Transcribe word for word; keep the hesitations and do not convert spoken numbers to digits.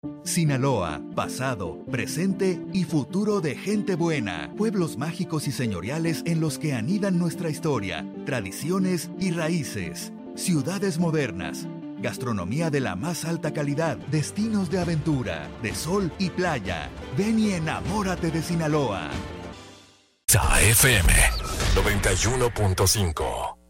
Sinaloa, pasado, presente y futuro de gente buena. Pueblos mágicos y señoriales en los que anidan nuestra historia, tradiciones y raíces. Ciudades modernas. Gastronomía de la más alta calidad. Destinos de aventura, de sol y playa. Ven y enamórate de Sinaloa. X A F M noventa y uno punto cinco.